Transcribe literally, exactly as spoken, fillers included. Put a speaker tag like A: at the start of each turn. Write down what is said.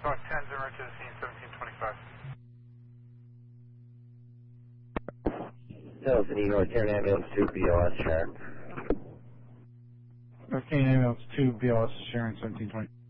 A: Fox ten, zero to the scene, seventeen twenty-five.
B: Delta North Terran Ambulance two, B O S, Sharon.
C: North Terran Ambulance two, B O S, Sharon, seventeen twenty.